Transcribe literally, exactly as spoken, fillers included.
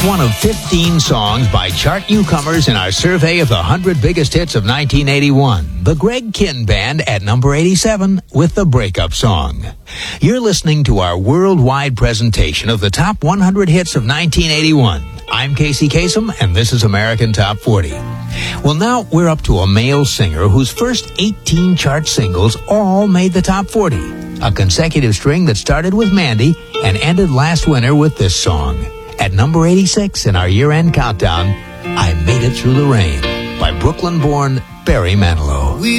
One of fifteen songs by chart newcomers in our survey of the one hundred biggest hits of nineteen eighty-one. The Greg Kihn Band at number eighty-seven with the Breakup Song. You're listening to our worldwide presentation of the top one hundred hits of nineteen eighty-one. I'm Casey Kasem, and this is American Top forty. Well, now we're up to a male singer whose first eighteen chart singles all made the top forty. A consecutive string that started with Mandy and ended last winter with this song. At number eighty-six in our year-end countdown, I Made It Through the Rain by Brooklyn-born Barry Manilow. We